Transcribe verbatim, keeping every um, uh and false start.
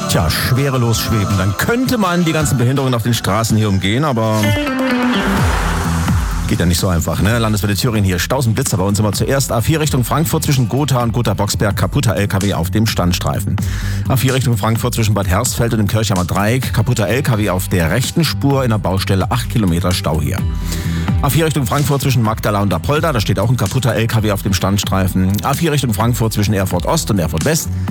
Tja, schwerelos schweben. Dann könnte man die ganzen Behinderungen auf den Straßen hier umgehen, aber geht ja nicht so einfach, ne? Landeswelle Thüringen hier, Staus und Blitzer bei uns immer zuerst. A vier Richtung Frankfurt zwischen Gotha und Gotha-Boxberg, kaputter L K W auf dem Standstreifen. A vier Richtung Frankfurt zwischen Bad Hersfeld und dem Kirchheimer Dreieck, kaputter L K W auf der rechten Spur in der Baustelle, acht Kilometer Stau hier. A vier Richtung Frankfurt zwischen Magdala und Apolda, da steht auch ein kaputter L K W auf dem Standstreifen. A vier Richtung Frankfurt zwischen Erfurt Ost und Erfurt West.